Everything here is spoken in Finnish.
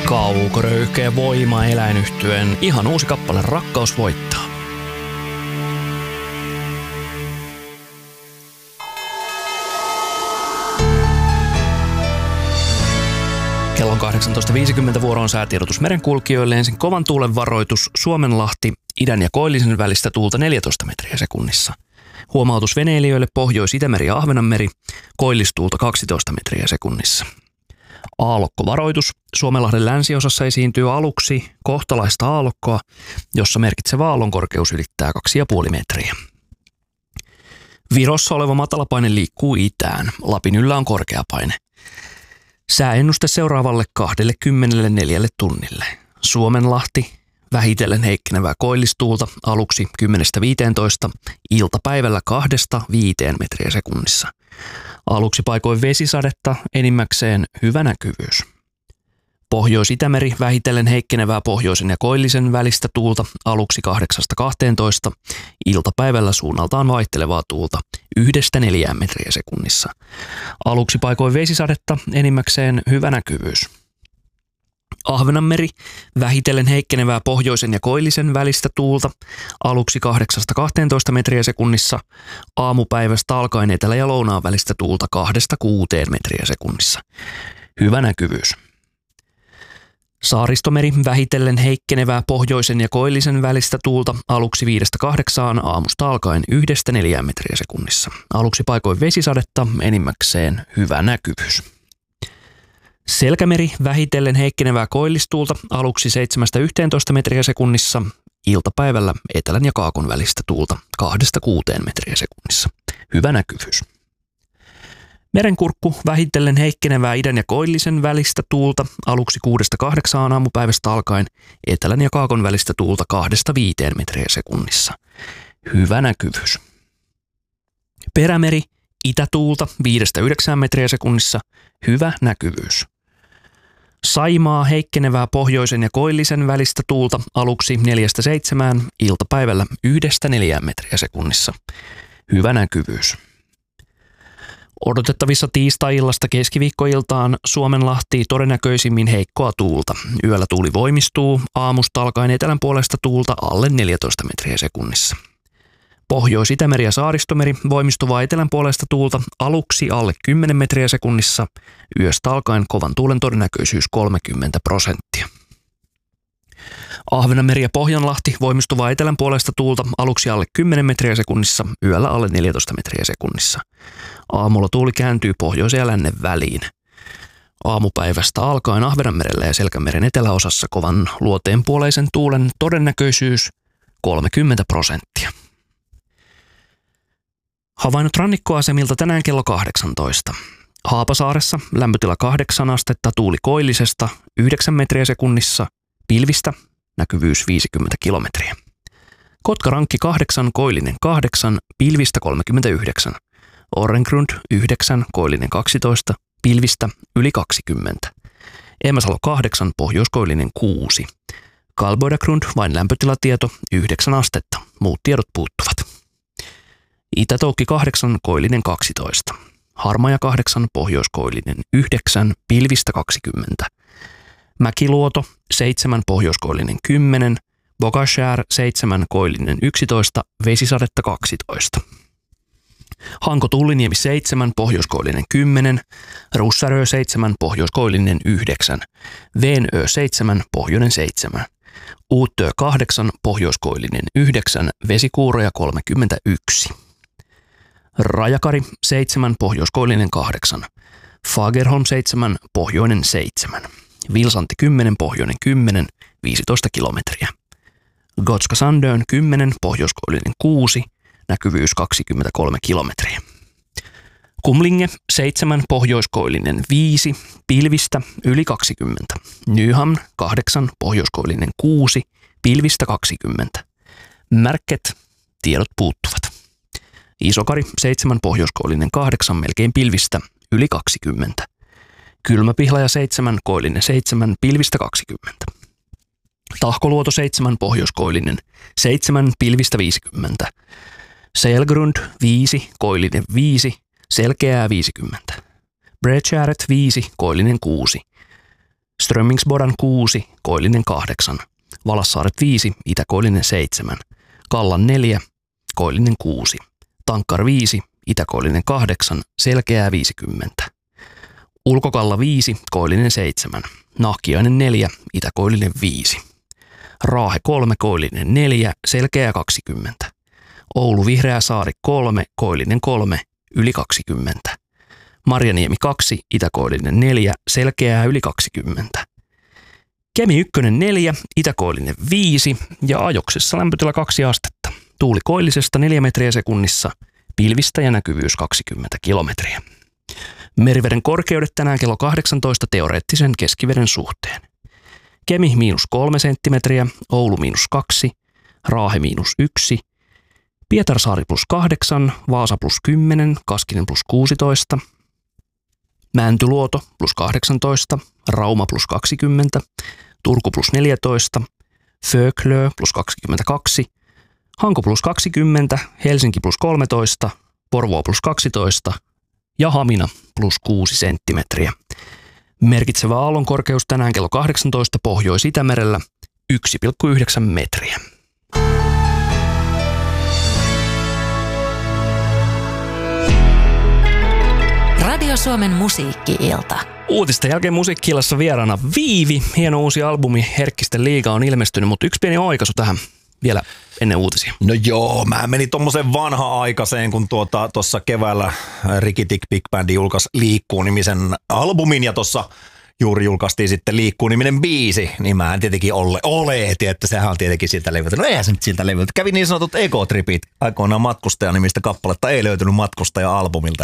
Kaukoröyhkeä voima eläinyhtyeen ihan uusi kappale Rakkaus voittaa. Kello on 18.50 vuoroon säätiedotus merenkulkijoille. Ensin kovan tuulen varoitus Suomenlahti, idän ja koillisen välistä tuulta 14 metriä sekunnissa. Huomautus veneilijöille Pohjois-Itämeri ja Ahvenanmeri, koillistuulta 12 metriä sekunnissa. Aallokkovaroitus. Suomenlahden länsiosassa esiintyy aluksi kohtalaista aallokkoa, jossa merkitsevä aallonkorkeus ylittää 2,5 metriä. Virossa oleva matalapaine liikkuu itään. Lapin yllä on korkeapaine. Sääennuste seuraavalle 24 tunnille. Suomenlahti, vähitellen heikkenevää koillistuulta aluksi 10-15, iltapäivällä 2-5 metriä sekunnissa. Aluksi paikoin vesisadetta, enimmäkseen hyvä näkyvyys. Pohjois-Itämeri vähitellen heikkenevää pohjoisen ja koillisen välistä tuulta aluksi 8-12, iltapäivällä suunnaltaan vaihtelevaa tuulta 1-4 metriä sekunnissa. Aluksi paikoin vesisadetta, enimmäkseen hyvä näkyvyys. Ahvenanmeri vähitellen heikkenevää pohjoisen ja koillisen välistä tuulta aluksi 8-12 metriä sekunnissa, aamupäivästä alkaen etelä- ja lounaan välistä tuulta 2-6 metriä sekunnissa. Hyvä näkyvyys. Saaristomeri vähitellen heikkenevää pohjoisen ja koillisen välistä tuulta aluksi 5-8, aamusta alkaen 1-4 metriä sekunnissa. Aluksi paikoin vesisadetta, enimmäkseen hyvä näkyvyys. Selkämeri vähitellen heikkenevää koillistuulta aluksi 7-11 metriä sekunnissa, iltapäivällä etelän ja kaakon välistä tuulta 2-6 metriä sekunnissa. Hyvä näkyvyys. Merenkurkku vähitellen heikkenevää idän ja koillisen välistä tuulta aluksi 6-8 aamupäivästä alkaen, etelän ja kaakon välistä tuulta 2-5 metriä sekunnissa. Hyvä näkyvyys. Perämeri itätuulta 5-9 metriä sekunnissa. Hyvä näkyvyys. Saimaa heikkenevää pohjoisen ja koillisen välistä tuulta aluksi 4-7, iltapäivällä 1-4 metriä sekunnissa. Hyvä näkyvyys. Odotettavissa tiistai-illasta keskiviikkoiltaan Suomenlahti todennäköisimmin heikkoa tuulta. Yöllä tuuli voimistuu, aamusta alkaen etelän puolesta tuulta alle 14 metriä sekunnissa. Pohjois-Itämeri ja Saaristomeri voimistuvaa etelän puolesta tuulta aluksi alle 10 metriä sekunnissa, yöstä alkaen kovan tuulen todennäköisyys 30%. Ahvenanmeri ja Pohjanlahti voimistuvaa etelän puolesta tuulta aluksi alle 10 metriä sekunnissa, yöllä alle 14 metriä sekunnissa. Aamulla tuuli kääntyy pohjoisen ja lännen väliin. Aamupäivästä alkaen Ahvenanmerellä ja Selkämeren eteläosassa kovan luoteenpuoleisen tuulen todennäköisyys 30%. Havainnot rannikkoasemilta tänään kello 18. Haapasaaressa lämpötila 8 astetta, tuuli koillisesta 9 metriä sekunnissa, pilvistä näkyvyys 50 kilometriä. Kotkarankki 8, koillinen 8, pilvistä 39. Orrengrund 9, koillinen 12, pilvistä yli 20. Emäsalo 8, pohjoiskoillinen 6. Kalboidagrund vain lämpötilatieto 9 astetta, muut tiedot puuttuvat. Itätoukki 8, koillinen 12. Harmaja 8, pohjoiskoillinen 9, pilvistä 20. Mäkiluoto 7, pohjoiskoillinen 10. Bogashär 7, koillinen 11, vesisadetta 12. Hanko Tulliniemi 7, pohjoiskoillinen 10. Russarö 7, pohjoiskoillinen 9. Veenö 7, pohjoinen 7. Uuttöö 8, pohjoiskoillinen 9, vesikuuroja 31. Rajakari 7, pohjoiskoillinen 8. Fagerholm 7, pohjoinen 7. Vilsanti 10, pohjoinen 10, 15 kilometriä. Gotska Sandön 10, pohjoiskoillinen 6, näkyvyys 23 kilometriä. Kumlinge 7, pohjoiskoillinen 5, pilvistä yli 20. Nyhamn 8, pohjoiskoillinen 6, pilvistä 20. Märket, tiedot puuttuvat. Isokari 7, pohjoiskoillinen 8, melkein pilvistä yli 20. Kylmäpihlaja 7, koillinen 7, pilvistä 20. Tahkoluoto 7, pohjoiskoillinen 7, pilvistä 50. Selgrund 5, koillinen 5, selkeää 50. Breckäret 5, koillinen 6. Strömmingsbodan 6, koillinen 8. Valassaaret 5, itäkoillinen 7. Kallan 4, koillinen 6. Tankkar 5, itäkoillinen 8, selkeää 50. Ulkokalla 5, koillinen 7. Nahkiainen 4, itäkoillinen 5. Raahe 3, koillinen 4, selkeää 20. Oulu Vihreä Saari 3, koillinen 3, yli 20. Marjaniemi 2, itäkoillinen 4, selkeää yli 20. Kemi 1 4, itäkoillinen 5 ja ajoksessa lämpötila 2 astetta. Tuuli koillisesta 4 metriä sekunnissa, pilvistä ja näkyvyys 20 kilometriä. Meriveden korkeudet tänään kello 18 teoreettisen keskiveden suhteen. Kemi -3 senttimetriä, Oulu -2, Raahe -1, Pietarsaari +8, Vaasa +10, Kaskinen +16, Mäntyluoto +18, Rauma +20, Turku +14, Föklö +22, Hanko +20, Helsinki +13, Porvoo +12 ja Hamina +6 senttimetriä. Merkitsevä aallonkorkeus tänään kello 18 Pohjois-Itämerellä 1,9 metriä. Radio Suomen musiikki-ilta. Uutisten jälkeen musiikki-illassa vieraana Viivi. Hieno uusi albumi Herkkisten liiga on ilmestynyt, mutta yksi pieni oikaisu tähän vielä ennen uutisia. No joo, mä menin tommosen vanha-aikaiseen, kun tuossa keväällä Rikitik Big Band julkaisi Liikkuu-nimisen albumin ja tuossa juuri julkaistiin sitten Liikkuu-niminen biisi, niin mä en tietenkin oletin, että sehän on tietenkin siltä levyltä. No eihän se nyt siltä levyltä. Kävi niin sanotut ekotripit aikoinaan Matkustaja-nimistä kappaletta, ei löytynyt Matkustaja-albumilta.